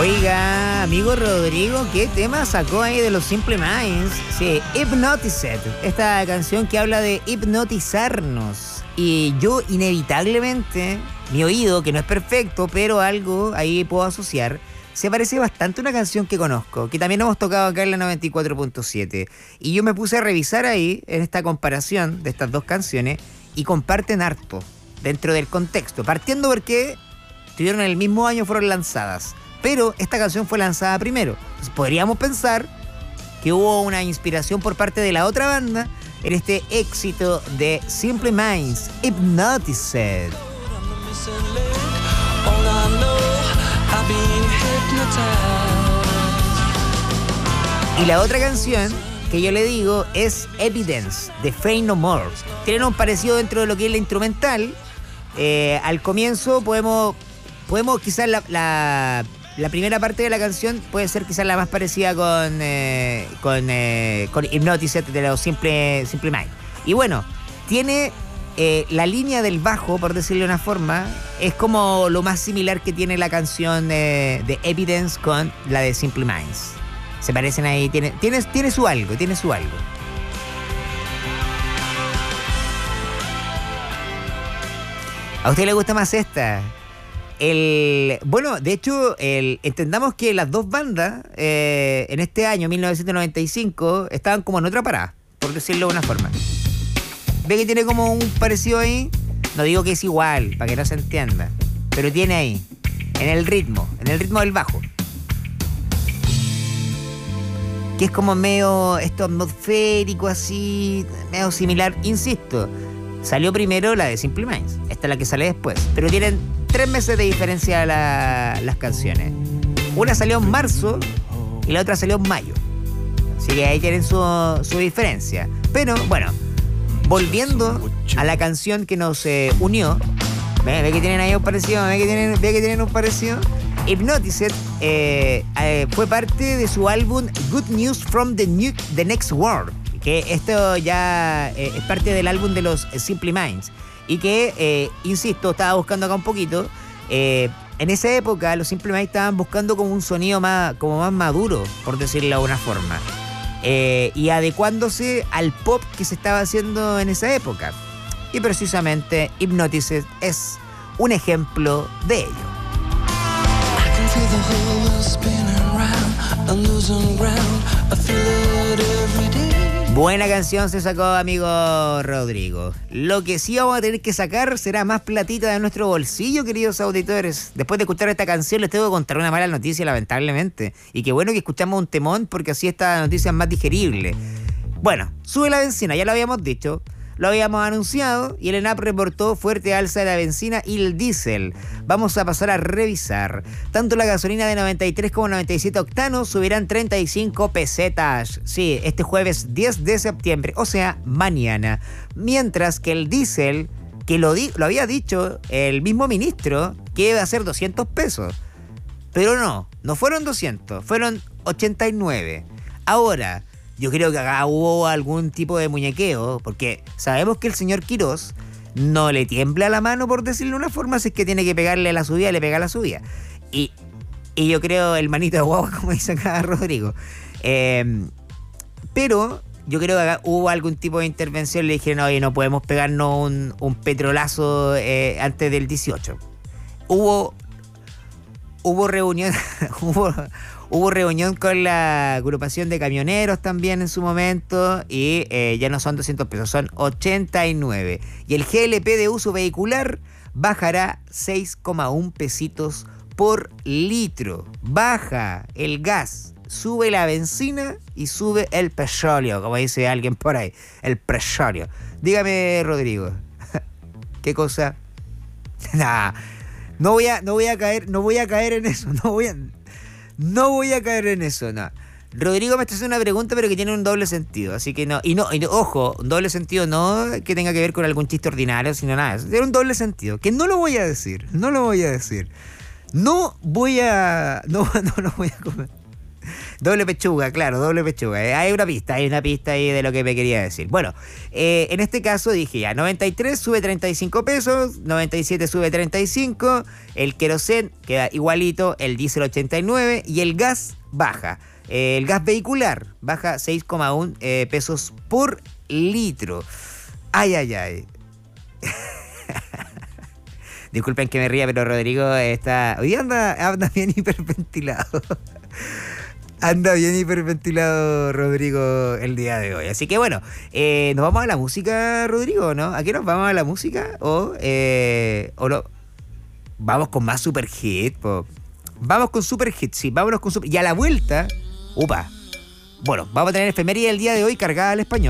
Oiga, amigo Rodrigo, ¿qué tema sacó ahí de los Simple Minds? Sí, Hypnotized, esta canción que habla de hipnotizarnos. Y yo inevitablemente, mi oído, que no es perfecto, pero algo ahí puedo asociar, se parece bastante a una canción que conozco, que también hemos tocado acá en la 94.7. Y yo me puse a revisar ahí, en esta comparación de estas dos canciones, y comparten harto dentro del contexto. Partiendo porque estuvieron en el mismo año, fueron lanzadas. Pero esta canción fue lanzada primero. Entonces podríamos pensar que hubo una inspiración por parte de la otra banda en este éxito de Simple Minds, Hypnotized. Y la otra canción que yo le digo es Evidence, de Faith No More. Tienen un parecido dentro de lo que es la instrumental. Al comienzo podemos quizás la primera parte de la canción puede ser quizás la más parecida con Hypnotized de los Simple Minds. Y bueno, tiene la línea del bajo, por decirlo de una forma, es como lo más similar que tiene la canción de Evidence con la de Simple Minds. Se parecen ahí, tiene su algo, tiene su algo. ¿A usted le gusta más esta? Bueno, de hecho, entendamos que las dos bandas en este año, 1995, estaban como en otra parada, por decirlo de una forma. ¿Ve que tiene como un parecido ahí? No digo que es igual, para que no se entienda, pero tiene ahí, en el ritmo del bajo. Que es como medio esto atmosférico así, medio similar, insisto. Salió primero la de Simple Minds, esta es la que sale después, pero tienen 3 meses de diferencia las canciones. Una salió en marzo y la otra salió en mayo. Así que ahí tienen su diferencia. Pero bueno, volviendo a la canción que nos unió, ve que tienen ahí un parecido, ve que tienen un parecido. Hypnotized fue parte de su álbum Good News from the Next World, que esto ya es parte del álbum de los Simple Minds. Y que, insisto, estaba buscando acá un poquito. En esa época, los Simple Minds estaban buscando como un sonido más maduro, por decirlo de alguna forma. Y adecuándose al pop que se estaba haciendo en esa época. Y precisamente Hypnotized es un ejemplo de ello. Buena canción se sacó, amigo Rodrigo. Lo que sí vamos a tener que sacar será más platita de nuestro bolsillo, queridos auditores. Después de escuchar esta canción les tengo que contar una mala noticia, lamentablemente. Y qué bueno que escuchamos un temón, porque así esta noticia es más digerible. Bueno, sube la bencina, ya lo habíamos dicho. Lo habíamos anunciado y el ENAP reportó fuerte alza de la benzina y el diésel. Vamos a pasar a revisar. Tanto la gasolina de 93 como 97 octanos subirán 35 pesetas. Sí, este jueves 10 de septiembre, o sea, mañana. Mientras que el diésel, que lo había dicho el mismo ministro, que iba a ser 200 pesos. Pero no fueron 200, fueron 89. Ahora, yo creo que acá hubo algún tipo de muñequeo, porque sabemos que el señor Quirós no le tiembla la mano, por decirlo de una forma, si es que tiene que pegarle a la subida, le pega a la subida. Y yo creo el manito de guagua, como dice acá Rodrigo. Pero yo creo que acá hubo algún tipo de intervención, le dijeron, oye, no podemos pegarnos un petrolazo antes del 18. Hubo reunión, Hubo reunión con la agrupación de camioneros también en su momento y ya no son 200 pesos, son 89. Y el GLP de uso vehicular bajará 6,1 pesitos por litro. Baja el gas, sube la benzina y sube el petróleo, como dice alguien por ahí, el petróleo. Dígame, Rodrigo, ¿qué cosa? Nah, no voy a caer en eso, no voy a caer en eso, no. Rodrigo me está haciendo una pregunta, pero que tiene un doble sentido, así que no. Y ojo, un doble sentido no que tenga que ver con algún chiste ordinario, sino nada. Tiene un doble sentido, que no lo voy a decir. No lo voy a comer. Doble pechuga, claro, doble pechuga. Hay una pista ahí de lo que me quería decir. Bueno, en este caso dije ya, 93 sube 35 pesos, 97 sube 35, el querosén queda igualito, el diésel 89 y el gas baja. El gas vehicular baja 6,1 pesos por litro. Ay, ay, ay. Disculpen que me ría, pero Rodrigo está... Hoy anda bien hiperventilado. Anda bien hiperventilado Rodrigo el día de hoy. Así que bueno, ¿nos vamos a la música, Rodrigo, no? ¿A qué nos vamos a la música? ¿O no? Vamos con más super hit, po. Vamos con super hit, sí, vámonos con super... Y a la vuelta... Upa. Bueno, vamos a tener efeméride el día de hoy cargada al español.